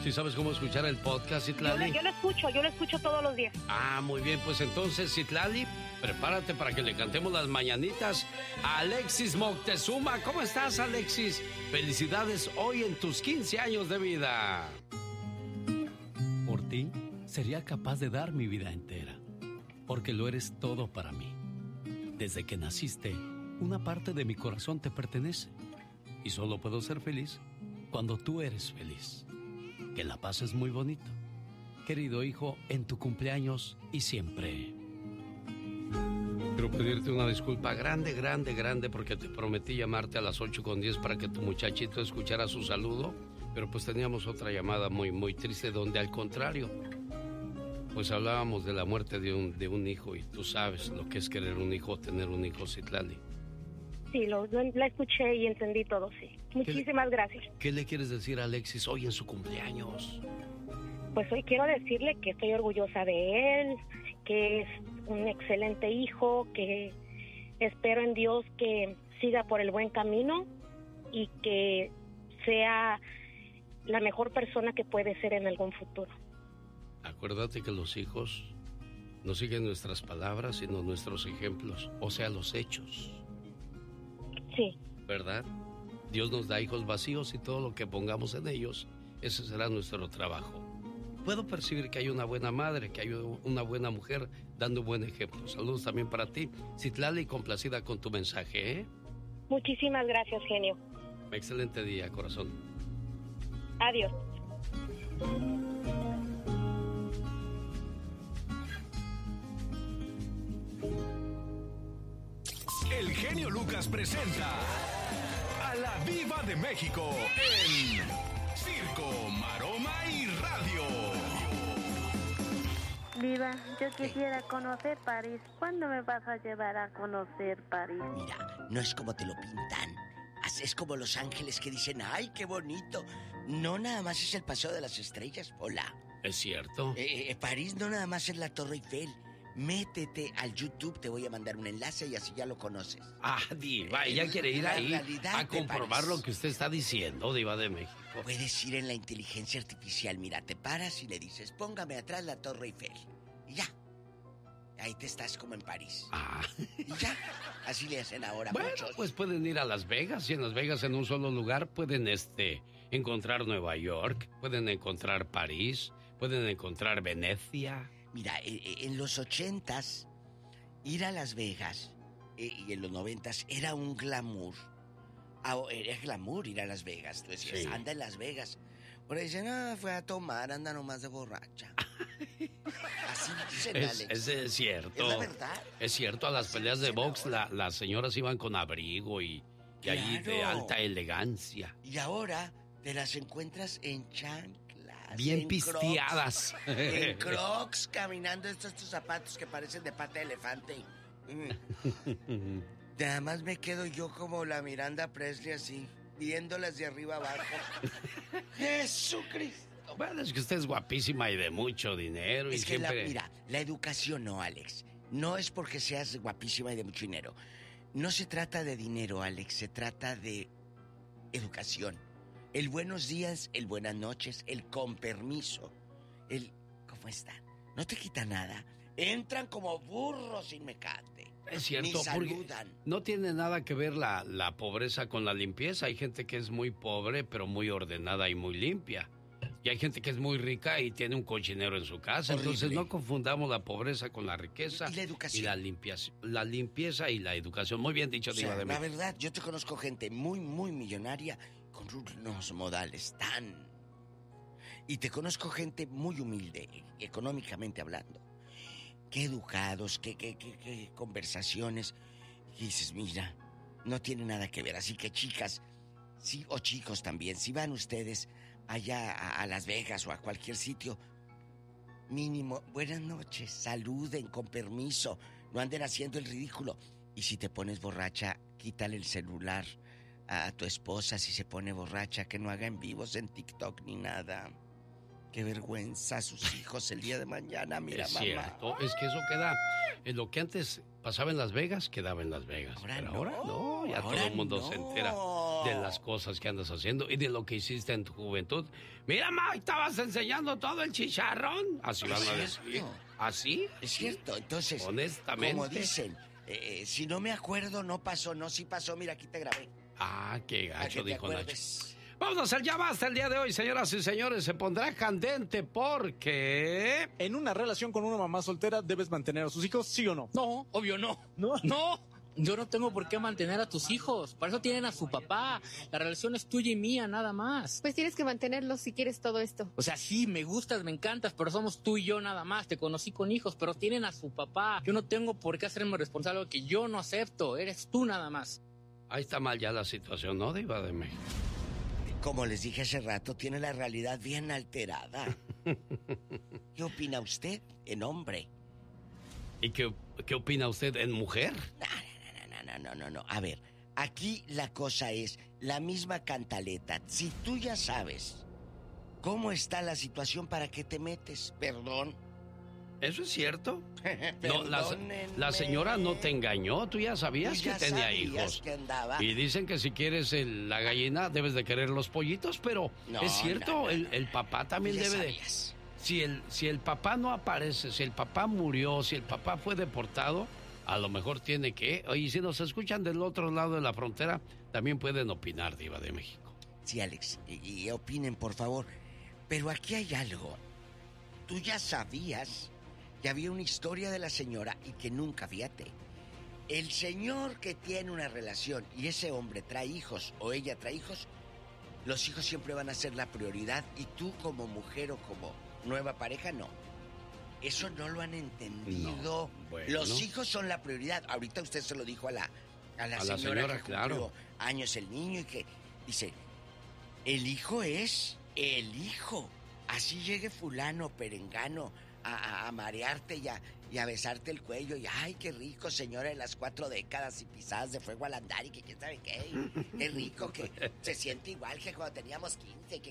¿Sí sabes cómo escuchar el podcast, Citlali? Yo lo escucho todos los días. Ah, muy bien, pues entonces, Citlali, prepárate para que le cantemos las mañanitas a Alexis Moctezuma. ¿Cómo estás, Alexis? Felicidades hoy en tus 15 años de vida. Por ti, sería capaz de dar mi vida entera, porque lo eres todo para mí. Desde que naciste, una parte de mi corazón te pertenece, y solo puedo ser feliz cuando tú eres feliz. Que la pases muy bonito, querido hijo, en tu cumpleaños y siempre. Quiero pedirte una disculpa grande, porque te prometí llamarte a las 8:10 para que tu muchachito escuchara su saludo, pero pues teníamos otra llamada muy triste donde al contrario, pues hablábamos de la muerte de un hijo y tú sabes lo que es querer un hijo, tener un hijo, Citlali. Sí, la escuché y entendí todo, sí. Muchísimas gracias. ¿Qué le quieres decir a Alexis hoy en su cumpleaños? Pues hoy quiero decirle que estoy orgullosa de él, que es un excelente hijo, que espero en Dios que siga por el buen camino y que sea la mejor persona que puede ser en algún futuro. Acuérdate que los hijos no siguen nuestras palabras, sino nuestros ejemplos, o sea, los hechos. Sí. ¿Verdad? Dios nos da hijos vacíos y todo lo que pongamos en ellos, ese será nuestro trabajo. Puedo percibir que hay una buena madre, que hay una buena mujer dando un buen ejemplo. Saludos también para ti, Citlali, complacida con tu mensaje, ¿eh? Muchísimas gracias, genio. Excelente día, corazón. Adiós. El genio Lucas presenta a la Viva de México en Circo, Maroma y Radio. Viva, yo quisiera conocer París. ¿Cuándo me vas a llevar a conocer París? Mira, no es como te lo pintan. Es como Los Ángeles que dicen, ¡ay, qué bonito! No nada más es el Paseo de las Estrellas, Pola. ¿Es cierto? París no nada más es la Torre Eiffel. Métete al YouTube, te voy a mandar un enlace y así ya lo conoces. Ah, Diva, ella quiere ir ahí a comprobar lo que usted está diciendo, Diva de México. Puedes ir en la inteligencia artificial, mira, te paras y le dices, póngame atrás la Torre Eiffel. Y ya. Ahí te estás como en París. Ah. Y ya. Así le hacen ahora bueno, muchos. Pues pueden ir a Las Vegas y en Las Vegas en un solo lugar pueden encontrar Nueva York, pueden encontrar París, pueden encontrar Venecia. Mira, en los 80s, ir a Las Vegas y en los 90s era un glamour. Era glamour ir a Las Vegas. Tú decías, sí, anda en Las Vegas. Ahora dicen, fue a tomar, anda nomás de borracha. Así dicen, Alex. Es cierto. Es la verdad. Es cierto, a las peleas de box las señoras iban con abrigo y claro, ahí de alta elegancia. Y ahora te las encuentras en chanclas. Bien en pisteadas. Crocs, en Crocs, caminando estos zapatos que parecen de pata de elefante. Nada más me quedo yo como la Miranda Presley así, viéndolas de arriba abajo. ¡Jesucristo! Bueno, es que usted es guapísima y de mucho dinero. Es y que siempre... mira, la educación no, Alex. No es porque seas guapísima y de mucho dinero. No se trata de dinero, Alex. Se trata de educación. El buenos días, el buenas noches, el con permiso, el ¿cómo están? No te quita nada. Entran como burros sin mecate. Es cierto, ni saludan. No tiene nada que ver la pobreza con la limpieza. Hay gente que es muy pobre, pero muy ordenada y muy limpia. Y hay gente que es muy rica y tiene un cochinero en su casa. Horrible. Entonces no confundamos la pobreza con la riqueza. Y la educación. Y la limpieza y la educación. Muy bien dicho, Diva de México. La verdad, yo te conozco gente muy, muy millonaria con unos modales tan... Y te conozco gente muy humilde, económicamente hablando. Qué educados, qué conversaciones. Y dices, mira, no tiene nada que ver. Así que chicas, sí, o chicos también, si van ustedes allá a Las Vegas o a cualquier sitio, mínimo, buenas noches, saluden con permiso, no anden haciendo el ridículo. Y si te pones borracha, quítale el celular a tu esposa si se pone borracha, que no haga en vivos en TikTok ni nada. Qué vergüenza a sus hijos el día de mañana, mira, es mamá. cierto, es que eso queda, en lo que antes pasaba en Las Vegas, quedaba en Las Vegas. Ahora pero no, ahora no, ya ahora todo el mundo no. se entera de las cosas que andas haciendo y de lo que hiciste en tu juventud. Mira, ma, estabas enseñando todo el chicharrón. Así van a decir. ¿Así? Es cierto, entonces, honestamente. como dicen, si no me acuerdo, no pasó, no, sí pasó, mira, aquí te grabé. Ah, qué Para que gacho, te dijo Nacho. acuerdes. Vamos a hacer ya basta el día de hoy, señoras y señores. Se pondrá candente porque... ¿En una relación con una mamá soltera debes mantener a sus hijos, sí o no? No, obvio no. No. Yo no tengo por qué mantener a tus hijos. Para eso tienen a su papá. La relación es tuya y mía, nada más. Pues tienes que mantenerlos si quieres todo esto. O sea, sí, me gustas, me encantas, pero somos tú y yo nada más. Te conocí con hijos, pero tienen a su papá. Yo no tengo por qué hacerme responsable de lo que yo no acepto. Eres tú nada más. Ahí está mal ya la situación, ¿no, Diva de México? Como les dije hace rato, tiene la realidad bien alterada. ¿Qué opina usted en hombre? ¿Y qué opina usted en mujer? No. A ver, aquí la cosa es la misma cantaleta. Si tú ya sabes cómo está la situación, ¿para qué te metes? Perdón. ¿Eso es cierto? No, la señora no te engañó, tú ya sabías que tenía hijos. Que andaba. Y dicen que si quieres la gallina, debes de querer los pollitos, pero no, es cierto, no. El papá también debe de... Si el papá no aparece, si el papá murió, si el papá fue deportado, a lo mejor tiene que... Oye, si nos escuchan del otro lado de la frontera, también pueden opinar, Diva de México. Sí, Alex, y opinen, por favor. Pero aquí hay algo. Tú ya sabías que había una historia de la señora y que nunca, fíjate, el señor que tiene una relación y ese hombre trae hijos o ella trae hijos, los hijos siempre van a ser la prioridad y tú como mujer o como nueva pareja no. Eso no lo han entendido. No, bueno. Los hijos son la prioridad. Ahorita usted se lo dijo a la señora que cumplió claro. años el niño y que dice, el hijo es el hijo. Así llegue fulano, perengano, a marearte y a besarte el cuello y ay, qué rico, señora de las 4 décadas y pisadas de fuego al andar y que quién sabe qué. Qué rico que se siente igual que cuando teníamos 15.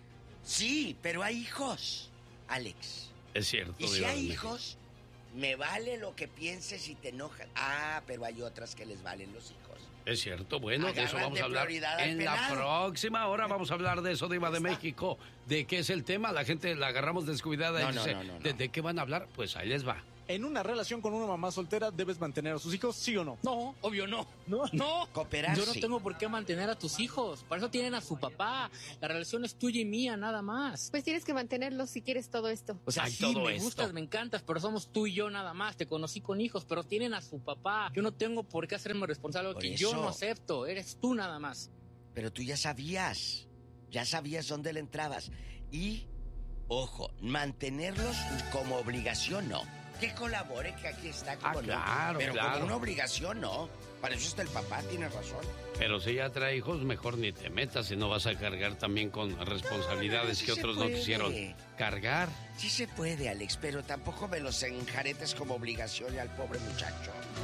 Sí, pero hay hijos, Alex. Es cierto. Y si hay hijos, me vale lo que pienses y te enojas. Ah, pero hay otras que les valen los hijos. Es cierto, bueno, de eso vamos a hablar en la próxima hora. Vamos a hablar de eso, Diva de México. ¿De qué es el tema? La gente la agarramos descuidada y dice, ¿de qué van a hablar? Pues ahí les va. ¿En una relación con una mamá soltera debes mantener a sus hijos, sí o no? No, obvio no. No. Cooperar, yo no tengo por qué mantener a tus hijos. Para eso tienen a su papá. La relación es tuya y mía, nada más. Pues tienes que mantenerlos si quieres todo esto. O sea, sí, me gustas, me encantas, pero somos tú y yo nada más. Te conocí con hijos, pero tienen a su papá. Yo no tengo por qué hacerme responsable de lo que yo no acepto. Eres tú nada más. Pero tú ya sabías dónde le entrabas. Y, ojo, mantenerlos como obligación, no. Que colabore, que aquí está como claro, pero claro. como una obligación, no. Para eso está el papá, tiene razón. Pero si ya trae hijos, mejor ni te metas, si no vas a cargar también con responsabilidades sí que otros no quisieron cargar. Sí se puede, Alex, pero tampoco me los enjaretes como obligación al pobre muchacho.